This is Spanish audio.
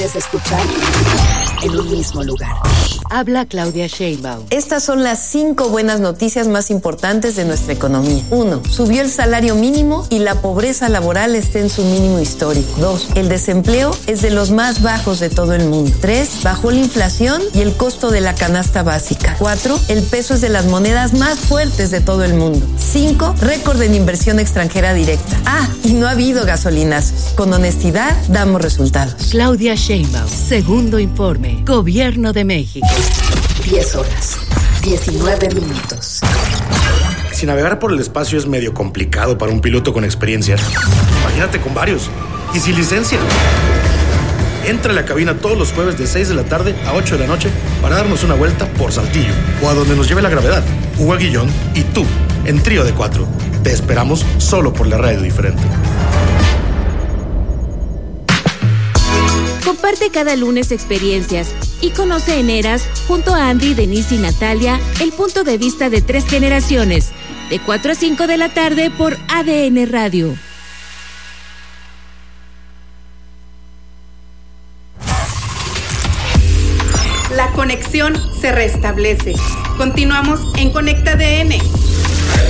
escuchar en un mismo lugar. Habla Claudia Sheinbaum. Estas son las 5 buenas noticias más importantes de nuestra economía. 1. Subió el salario mínimo y la pobreza laboral está en su mínimo histórico. 2. El desempleo es de los más bajos de todo el mundo. 3. Bajó la inflación y el costo de la canasta básica. 4. El peso es de las monedas más fuertes de todo el mundo. 5. Récord en inversión extranjera directa. Y no ha habido gasolinazos. Con honestidad damos resultados. Claudia Sheinbaum. Segundo informe. Gobierno de México. 10 horas, 19 minutos. Si navegar por el espacio es medio complicado para un piloto con experiencia, imagínate con varios y sin licencia. Entra a la cabina todos los jueves de 6 de la tarde a 8 de la noche para darnos una vuelta por Saltillo o a donde nos lleve la gravedad. Hugo Aguillón y tú, en Trío de 4. Te esperamos solo por la radio diferente. Comparte cada lunes experiencias y conoce en Eras, junto a Andy, Denise y Natalia, el punto de vista de 3 generaciones, de 4 a 5 de la tarde por ADN Radio. La conexión se restablece. Continuamos en Conecta ADN.